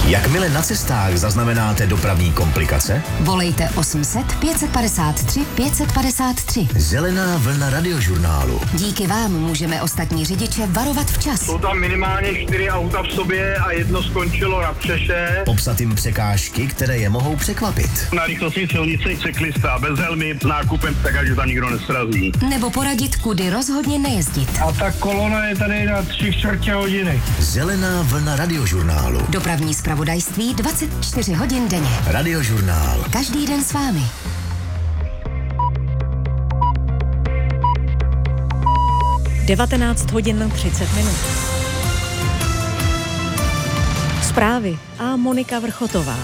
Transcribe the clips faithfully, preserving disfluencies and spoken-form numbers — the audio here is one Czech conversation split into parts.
Jakmile na cestách zaznamenáte dopravní komplikace, volejte osm set pět set padesát tři pět set padesát tři. Zelená vlna radiožurnálu. Díky vám můžeme ostatní řidiče varovat včas. Jsou tam minimálně čtyři auta v sobě a jedno skončilo na přeše. Popsat jim překážky, které je mohou překvapit. Na rychlostní silnici cyklista bez helmy, nákupem, tak ať tam nikdo nesrazí. Nebo poradit, kudy rozhodně nejezdit. A ta kolona je tady na tři čtvrtě hodiny. Zelená vlna radiožurnálu. Dopravní zpravodajství dvacet čtyři hodin denně. Radiožurnál. Každý den s vámi. devatenáct hodin třicet minut. Zprávy a Monika Vrchotová.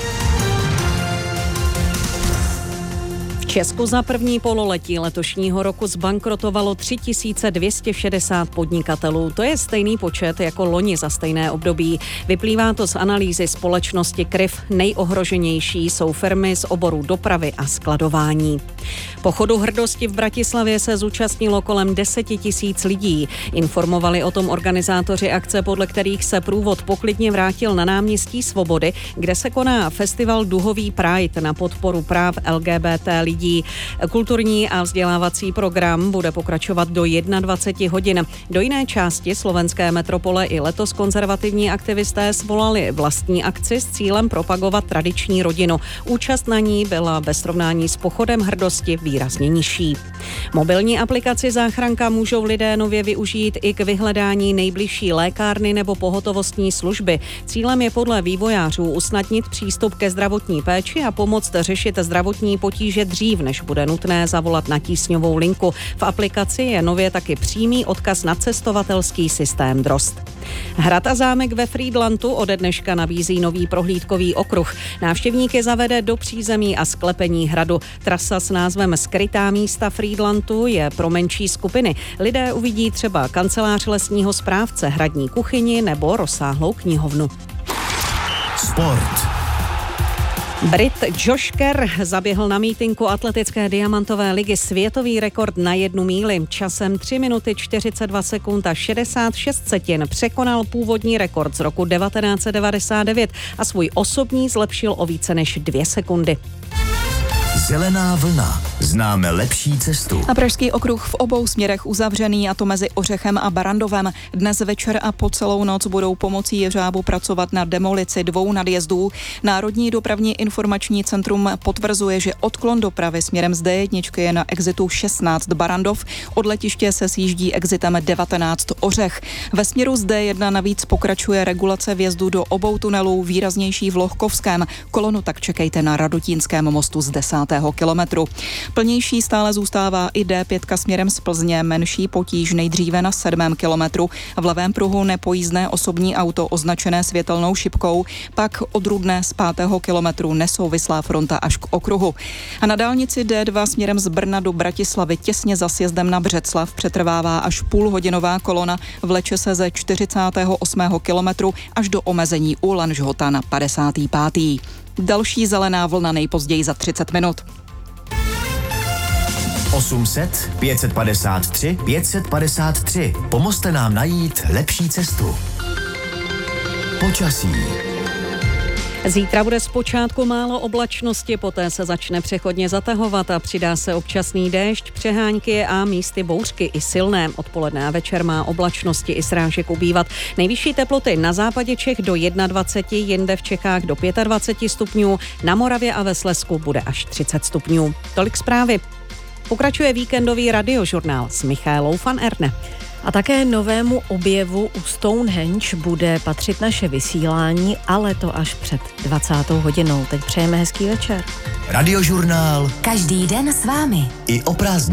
V Česku za první pololetí letošního roku zbankrotovalo tři tisíce dvě stě šedesát podnikatelů. To je stejný počet jako loni za stejné období. Vyplývá to z analýzy společnosti K R I F. Nejohroženější jsou firmy z oboru dopravy a skladování. Pochodu hrdosti v Bratislavě se zúčastnilo kolem deset tisíc lidí. Informovali o tom organizátoři akce, podle kterých se průvod poklidně vrátil na náměstí Svobody, kde se koná festival Duhový Pride na podporu práv L G B T lidí. Kulturní a vzdělávací program bude pokračovat do dvacet jedna hodin. Do jiné části slovenské metropole i letos konzervativní aktivisté svolali vlastní akci s cílem propagovat tradiční rodinu. Účast na ní byla bez srovnání s pochodem hrdosti výrazně nižší. Mobilní aplikaci Záchranka můžou lidé nově využít i k vyhledání nejbližší lékárny nebo pohotovostní služby. Cílem je podle vývojářů usnadnit přístup ke zdravotní péči a pomoct řešit zdravotní potíže dřív, než bude nutné zavolat na tísňovou linku. V aplikaci je nově taky přímý odkaz na cestovatelský systém Drozd. Hrad a zámek ve Frýdlantu ode dneška nabízí nový prohlídkový okruh. Návštěvníky zavede do přízemí a sklepení hradu. Trasa s názvem Skrytá místa Frýdlantu je pro menší skupiny. Lidé uvidí třeba kancelář lesního správce, hradní kuchyni nebo rozsáhlou knihovnu. Sport. Brit Josh Kerr zaběhl na mítinku atletické diamantové ligy světový rekord na jednu míli. Časem tři minuty čtyřicet dva sekund a šedesát šest setin překonal původní rekord z roku devatenáct set devadesát devět a svůj osobní zlepšil o více než dvě sekundy. Zelená vlna. Známe lepší cestu. A pražský okruh v obou směrech uzavřený, a to mezi Ořechem a Barandovem. Dnes večer a po celou noc budou pomocí jeřábu pracovat na demolici dvou nadjezdů. Národní dopravní informační centrum potvrzuje, že odklon dopravy směrem z D jedna je na exitu šestnáct Barandov. Od letiště se sjíždí exitem devatenáct Ořech. Ve směru z D jedna navíc pokračuje regulace vjezdu do obou tunelů, výraznější v Lohkovském. Kolonu tak čekejte na Radotínském mostu z desátého kilometru. Plnější stále zůstává i D pět směrem z Plzně, menší potíž nejdříve na sedmém kilometru. V levém pruhu nepojízdné osobní auto označené světelnou šipkou, pak od Rudné z pátého kilometru nesouvislá fronta až k okruhu. A na dálnici D dva směrem z Brna do Bratislavy těsně za sjezdem na Břeclav přetrvává až půlhodinová kolona, vleče se ze čtyřicátého osmého kilometru až do omezení u Lanžhota na padesátý pátý Další zelená vlna nejpozději za třicet minut. osm set pět set padesát tři pět set padesát tři. Pomozte nám najít lepší cestu. Počasí. Zítra bude zpočátku málo oblačnosti, poté se začne přechodně zatahovat a přidá se občasný déšť, přehánky a místy bouřky i silné. Odpoledne a večer má oblačnosti i srážek ubývat. Nejvyšší teploty na západě Čech do dvacet jedna, jinde v Čechách do dvacet pět stupňů, na Moravě a ve Slezsku bude až třicet stupňů. Tolik zprávy. Pokračuje víkendový radiožurnál s Michaelou van Erne. A také novému objevu u Stonehenge bude patřit naše vysílání, ale to až před dvacátou hodinou. Teď přejeme hezký večer. Radiožurnál. Každý den s vámi. I o prázdninách.